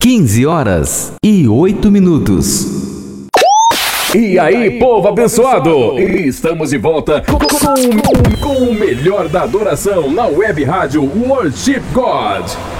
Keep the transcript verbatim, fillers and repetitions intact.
quinze horas e oito minutos. E aí, povo abençoado! Estamos de volta com, com, com o melhor da adoração na web rádio Worship God.